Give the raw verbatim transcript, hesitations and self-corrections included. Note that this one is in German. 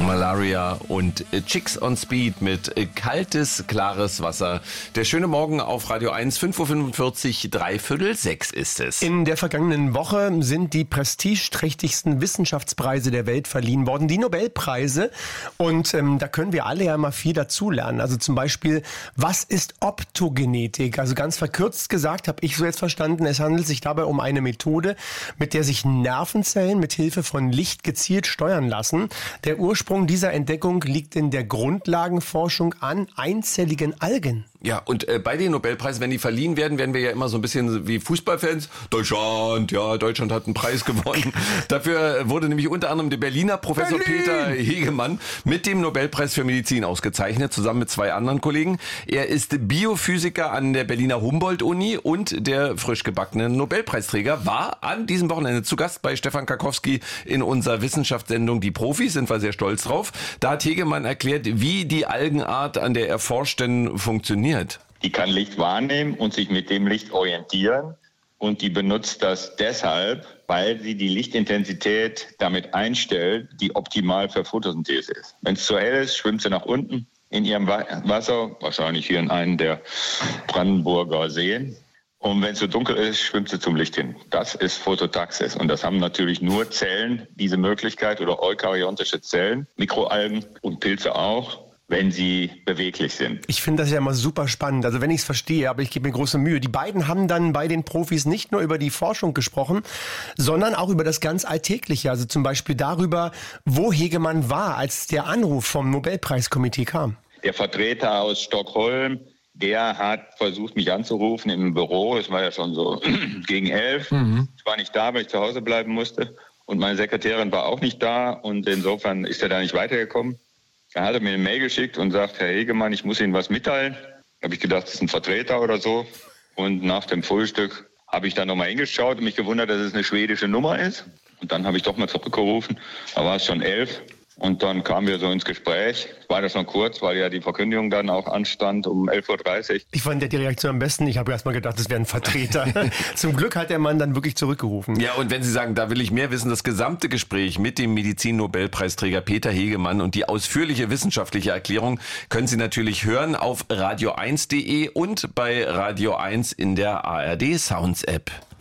Malaria und Chicks on Speed mit kaltes, klares Wasser. Der schöne Morgen auf Radio eins, fünf Uhr fünfundvierzig, dreiviertel sechs ist es. In der vergangenen Woche sind die prestigeträchtigsten Wissenschaftspreise der Welt verliehen worden, die Nobelpreise. Und ähm, da können wir alle ja mal viel dazulernen. Also zum Beispiel, was ist Optogenetik? Also ganz verkürzt gesagt, habe ich so jetzt verstanden, es handelt sich dabei um eine Methode, mit der sich Nervenzellen mit Hilfe von Licht gezielt steuern lassen. Der Ursprung dieser Entdeckung liegt in der Grundlagenforschung an einzelligen Algen. Ja, und äh, bei den Nobelpreisen, wenn die verliehen werden, werden wir ja immer so ein bisschen wie Fußballfans. Deutschland, ja, Deutschland hat einen Preis gewonnen. Dafür wurde nämlich unter anderem der Berliner Professor Berlin. Peter Hegemann mit dem Nobelpreis für Medizin ausgezeichnet, zusammen mit zwei anderen Kollegen. Er ist Biophysiker an der Berliner Humboldt-Uni und der frisch gebackene Nobelpreisträger war an diesem Wochenende zu Gast bei Stefan Karkowski in unserer Wissenschaftssendung Die Profis, sind wir sehr stolz drauf. Da hat Hegemann erklärt, wie die Algenart, an der er forscht, denn funktioniert. Die kann Licht wahrnehmen und sich mit dem Licht orientieren. Und die benutzt das deshalb, weil sie die Lichtintensität damit einstellt, die optimal für Photosynthese ist. Wenn es zu hell ist, schwimmt sie nach unten in ihrem Wasser, wahrscheinlich hier in einem der Brandenburger Seen. Und wenn es so dunkel ist, schwimmt sie zum Licht hin. Das ist Phototaxis. Und das haben natürlich nur Zellen diese Möglichkeit oder eukaryontische Zellen, Mikroalgen und Pilze auch, wenn sie beweglich sind. Ich finde das ja immer super spannend, also wenn ich es verstehe, aber ich gebe mir große Mühe. Die beiden haben dann bei den Profis nicht nur über die Forschung gesprochen, sondern auch über das ganz Alltägliche, also zum Beispiel darüber, wo Hegemann war, als der Anruf vom Nobelpreiskomitee kam. Der Vertreter aus Stockholm, der hat versucht, mich anzurufen im Büro. Es war ja schon so gegen elf. Mhm. Ich war nicht da, weil ich zu Hause bleiben musste. Und meine Sekretärin war auch nicht da. Und insofern ist er da nicht weitergekommen. Dann hat er mir eine Mail geschickt und sagt, Herr Hegemann, ich muss Ihnen was mitteilen. Da habe ich gedacht, das ist ein Vertreter oder so. Und nach dem Frühstück habe ich dann nochmal hingeschaut und mich gewundert, dass es eine schwedische Nummer ist. Und dann habe ich doch mal zurückgerufen. Da war es schon elf. Und dann kamen wir so ins Gespräch. War das schon kurz, weil ja die Verkündigung dann auch anstand um elf Uhr dreißig. Ich fand ja die Reaktion am besten. Ich habe erst mal gedacht, das wäre ein Vertreter. Zum Glück hat der Mann dann wirklich zurückgerufen. Ja, und wenn Sie sagen, da will ich mehr wissen, das gesamte Gespräch mit dem Medizin-Nobelpreisträger Peter Hegemann und die ausführliche wissenschaftliche Erklärung können Sie natürlich hören auf radio eins punkt de und bei Radio eins in der A R D Sounds App.